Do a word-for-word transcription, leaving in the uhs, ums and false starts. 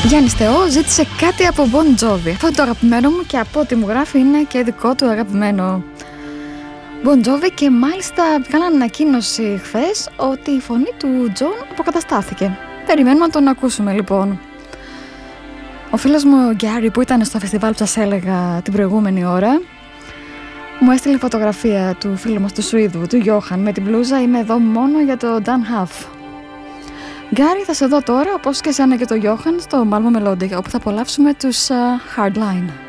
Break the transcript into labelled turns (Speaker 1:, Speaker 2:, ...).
Speaker 1: Γιάννης Θεό ζήτησε κάτι από Bon Jovi. Αυτό είναι το αγαπημένο μου και από ό,τι μου γράφει είναι και δικό του αγαπημένο. Bon Jovi, και μάλιστα βγάλαν ανακοίνωση χθες ότι η φωνή του John αποκαταστάθηκε. Περιμένουμε να τον ακούσουμε λοιπόν. Ο φίλος μου ο Γκάρι που ήταν στο φεστιβάλ που σας έλεγα την προηγούμενη ώρα μου έστειλε φωτογραφία του φίλου μας του Σουηδού, του Γιώχαν, με την μπλούζα «Είμαι εδώ μόνο για το Dan Huff». Γκάρι, θα σε δω τώρα, όπως και εσένα και το Γιώχαν, στο Malmö Melodic, όπου θα απολαύσουμε τους uh, Hardline.